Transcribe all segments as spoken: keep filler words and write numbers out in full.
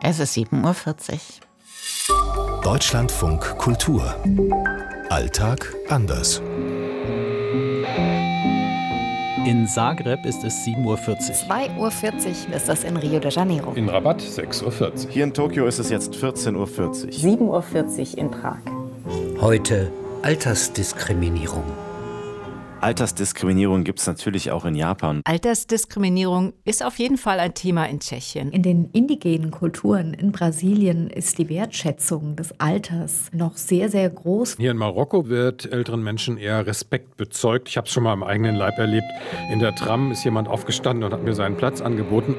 Es ist sieben Uhr vierzig. Deutschlandfunk Kultur. Alltag anders. In Zagreb ist es sieben Uhr vierzig. zwei Uhr vierzig ist es in Rio de Janeiro. In Rabat sechs Uhr vierzig. Hier in Tokio ist es jetzt vierzehn Uhr vierzig. sieben Uhr vierzig in Prag. Heute Altersdiskriminierung. Altersdiskriminierung gibt es natürlich auch in Japan. Altersdiskriminierung ist auf jeden Fall ein Thema in Tschechien. In den indigenen Kulturen in Brasilien ist die Wertschätzung des Alters noch sehr, sehr groß. Hier in Marokko wird älteren Menschen eher Respekt bezeugt. Ich habe es schon mal im eigenen Leib erlebt. In der Tram ist jemand aufgestanden und hat mir seinen Platz angeboten.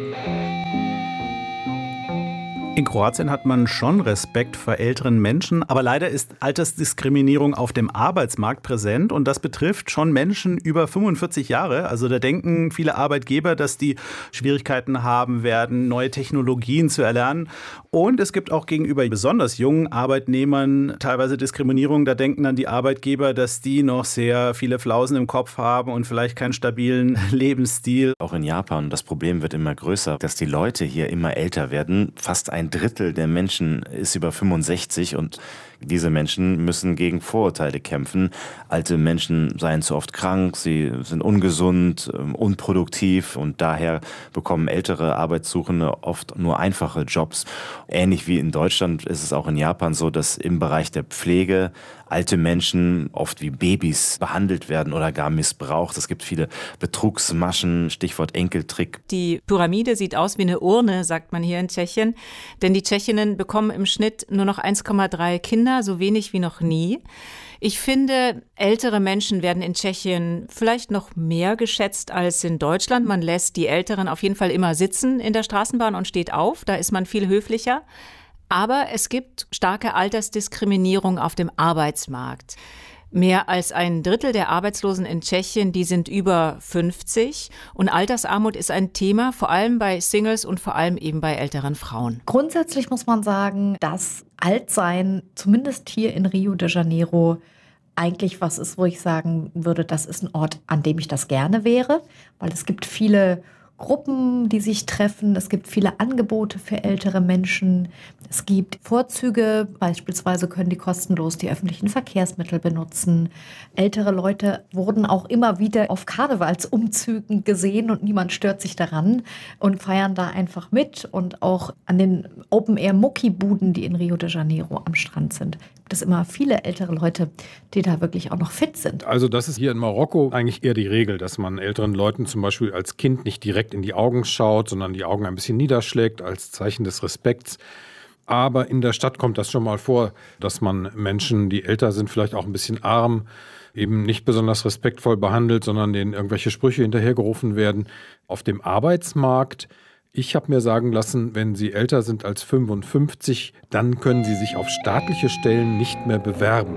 In Kroatien hat man schon Respekt vor älteren Menschen, aber leider ist Altersdiskriminierung auf dem Arbeitsmarkt präsent und das betrifft schon Menschen über fünfundvierzig Jahre. Also da denken viele Arbeitgeber, dass die Schwierigkeiten haben werden, neue Technologien zu erlernen. Und es gibt auch gegenüber besonders jungen Arbeitnehmern teilweise Diskriminierung. Da denken dann die Arbeitgeber, dass die noch sehr viele Flausen im Kopf haben und vielleicht keinen stabilen Lebensstil. Auch in Japan, das Problem wird immer größer, dass die Leute hier immer älter werden. Fast ein Drittel der Menschen ist über fünfundsechzig und diese Menschen müssen gegen Vorurteile kämpfen. Alte Menschen seien zu oft krank, sie sind ungesund, unproduktiv und daher bekommen ältere Arbeitssuchende oft nur einfache Jobs. Ähnlich wie in Deutschland ist es auch in Japan so, dass im Bereich der Pflege alte Menschen oft wie Babys behandelt werden oder gar missbraucht. Es gibt viele Betrugsmaschen, Stichwort Enkeltrick. Die Pyramide sieht aus wie eine Urne, sagt man hier in Tschechien. Denn die Tschechinnen bekommen im Schnitt nur noch eins Komma drei Kinder, so wenig wie noch nie. Ich finde, ältere Menschen werden in Tschechien vielleicht noch mehr geschätzt als in Deutschland. Man lässt die Älteren auf jeden Fall immer sitzen in der Straßenbahn und steht auf. Da ist man viel höflicher. Aber es gibt starke Altersdiskriminierung auf dem Arbeitsmarkt. Mehr als ein Drittel der Arbeitslosen in Tschechien, die sind über fünfzig. Und Altersarmut ist ein Thema, vor allem bei Singles und vor allem eben bei älteren Frauen. Grundsätzlich muss man sagen, dass Altsein, zumindest hier in Rio de Janeiro, eigentlich was ist, wo ich sagen würde, das ist ein Ort, an dem ich das gerne wäre. Weil es gibt viele Gruppen, die sich treffen. Es gibt viele Angebote für ältere Menschen. Es gibt Vorzüge. Beispielsweise können die kostenlos die öffentlichen Verkehrsmittel benutzen. Ältere Leute wurden auch immer wieder auf Karnevalsumzügen gesehen und niemand stört sich daran und feiern da einfach mit. Und auch an den Open-Air-Muckibuden, die in Rio de Janeiro am Strand sind, gibt es immer viele ältere Leute, die da wirklich auch noch fit sind. Also das ist hier in Marokko eigentlich eher die Regel, dass man älteren Leuten zum Beispiel als Kind nicht direkt in die Augen schaut, sondern die Augen ein bisschen niederschlägt als Zeichen des Respekts. Aber in der Stadt kommt das schon mal vor, dass man Menschen, die älter sind, vielleicht auch ein bisschen arm, eben nicht besonders respektvoll behandelt, sondern denen irgendwelche Sprüche hinterhergerufen werden. Auf dem Arbeitsmarkt, ich habe mir sagen lassen, wenn Sie älter sind als fünfundfünfzig, dann können Sie sich auf staatliche Stellen nicht mehr bewerben.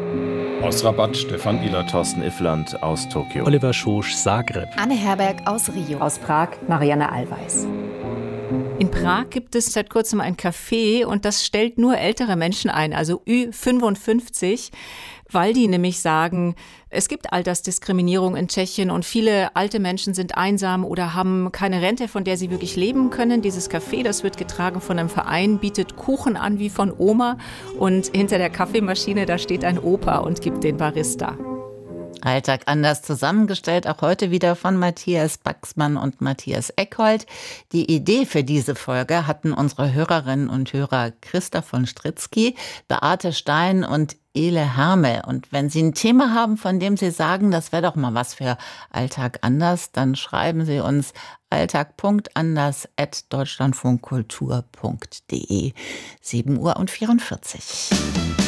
Aus Rabat, Stefan Ihler. Thorsten Iffland aus Tokio. Oliver Schosch, Zagreb. Anne Herberg aus Rio. Aus Prag, Marianne Allweis. In Prag gibt es seit kurzem ein Café und das stellt nur ältere Menschen ein, also Ü fünfundfünfzig, weil die nämlich sagen, es gibt Altersdiskriminierung in Tschechien und viele alte Menschen sind einsam oder haben keine Rente, von der sie wirklich leben können. Dieses Café, das wird getragen von einem Verein, bietet Kuchen an wie von Oma und hinter der Kaffeemaschine, da steht ein Opa und gibt den Barista. Alltag anders zusammengestellt, auch heute wieder von Matthias Baxmann und Matthias Eckhold. Die Idee für diese Folge hatten unsere Hörerinnen und Hörer Christa von Stritzky, Beate Stein und Ele Herme. Und wenn Sie ein Thema haben, von dem Sie sagen, das wäre doch mal was für Alltag anders, dann schreiben Sie uns alltag punkt anders at deutschlandfunkkultur punkt de. sieben Uhr vierundvierzig.